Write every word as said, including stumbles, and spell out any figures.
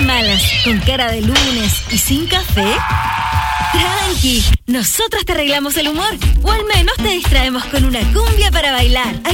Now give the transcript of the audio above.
malas, con cara de lunes y sin café? Tranqui, nosotros te arreglamos el humor, o al menos te distraemos con una cumbia para bailar.